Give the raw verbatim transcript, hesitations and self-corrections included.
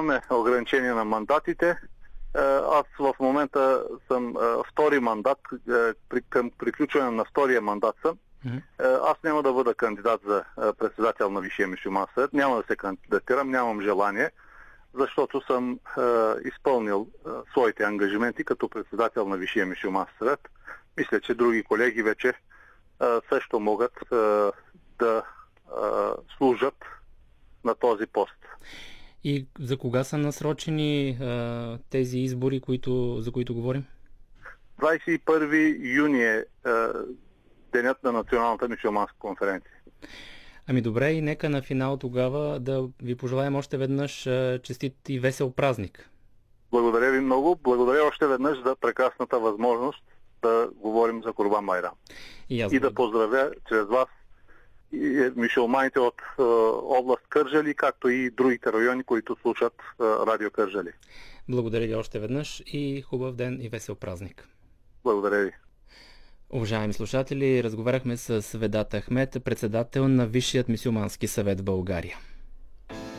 нямаме ограничение на мандатите. Аз в момента съм втори мандат, към приключване на втория мандат съм. Аз няма да бъда кандидат за председател на Висшия мюсюлмански съвет, няма да се кандидатирам, нямам желание, защото съм изпълнил своите ангажименти като председател на Висшия мюсюлмански съвет. Мисля, че други колеги вече също могат да служат на този пост. И за кога са насрочени а, тези избори, които, за които говорим? двадесет и първи юни е а, денят на Националната мюсюлманска конференция. Ами добре, и нека на финал тогава да ви пожелаем още веднъж а, честит и весел празник. Благодаря ви много. Благодаря още веднъж за прекрасната възможност да говорим за Курбан Байрам. И, и да поздравя чрез вас и мюсюлманите от е, област Кърджали, както и другите райони, които слушат е, радио Кърджали. Благодаря ви още веднъж и хубав ден и весел празник. Благодаря ви. Уважаеми слушатели, разговаряхме с Ведат Ахмед, председател на Висшият мюсюлмански съвет в България.